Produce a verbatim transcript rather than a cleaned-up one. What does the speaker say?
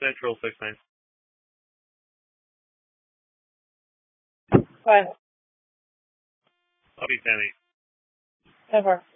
Central six nine. Five. Copy ten eight. Ten four.